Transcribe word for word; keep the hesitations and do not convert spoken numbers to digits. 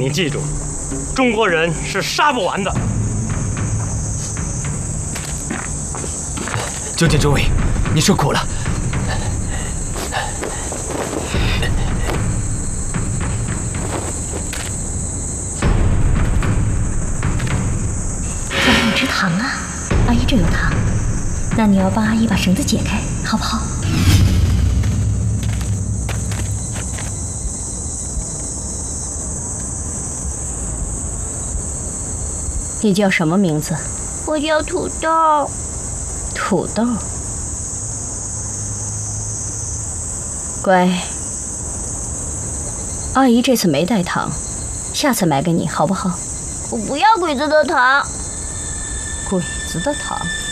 你记住，中国人是杀不完的。 九鼎中尉，你受苦了。 咱们吃糖啊，阿姨这有糖。那你要帮阿姨把绳子解开，好不好？ 你叫什么名字？ 我叫土豆。 土豆。乖，阿姨这次没带糖，下次买给你好不好？ 我不要鬼子的糖。 鬼子的糖。